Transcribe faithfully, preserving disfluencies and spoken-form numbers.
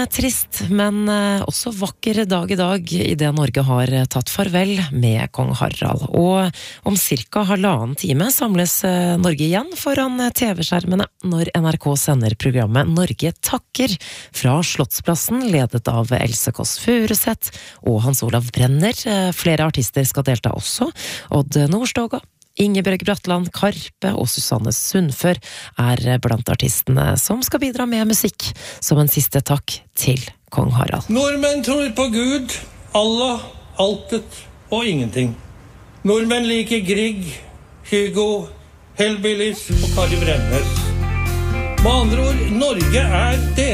Trist, men også vakker dag i dag i det Norge har tatt farvel med kong Harald. Og om cirka halvannen time samles Norge igjen foran T V-skjermene når N R K sender programmet Norge takker fra Slottsplassen, ledet av Else Kåss Furuseth og Hans Olav Brenner. Flere artister skal delta også. Odd Nordstoga, Ingebjørg Bratland, Karpe og Susanne Sundfør er blant artistene som skal bidra med musikk som en siste takk til kong Harald. Nordmenn tror på Gud, Allah, altet og ingenting. Nordmenn liker Grieg, Hugo, Hellbillies og Kari Bremnes. Med andre ord, Norge er det.